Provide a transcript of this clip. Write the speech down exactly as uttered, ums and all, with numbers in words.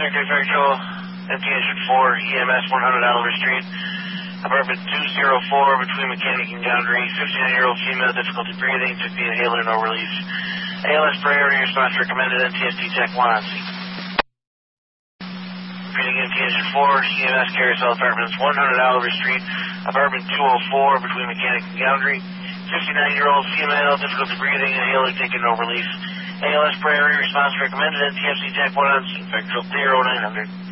Factory Factual, Empty four, E M S one hundred Oliver Street, apartment two oh four between Mechanic and Goundry, fifty-nine-year-old female, difficulty breathing, took the inhaler, no release. A L S priority response recommended, N T S D check one on scene. Repeating Empty four, E M S carries all apartments one hundred Oliver Street, apartment two oh four between Mechanic and Goundry, fifty-nine-year-old female, difficulty breathing, inhaler, taken, no release. A L S priority response recommended, N T S D check one on scene, Factual clear oh nine hundred.